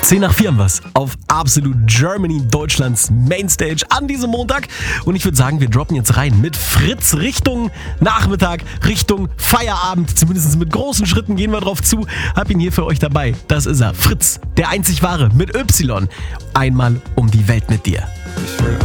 10 nach 4 haben wir's auf Absolute Germany, Deutschlands Mainstage an diesem Montag. Und ich würde sagen, wir droppen jetzt rein mit Fritz Richtung Nachmittag, Richtung Feierabend. Zumindest mit großen Schritten gehen wir drauf zu. Hab ihn hier für euch dabei. Das ist er, Fritz, der einzig wahre mit Y. Einmal um die Welt mit dir.